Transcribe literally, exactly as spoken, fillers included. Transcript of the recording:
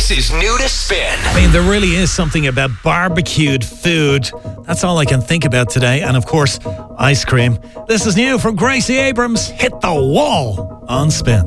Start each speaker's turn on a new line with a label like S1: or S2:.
S1: This is new to Spin.
S2: I mean, there really is something about barbecued food. That's all I can think about today. And of course, ice cream. This is new from Gracie Abrams. Hit the wall on Spin.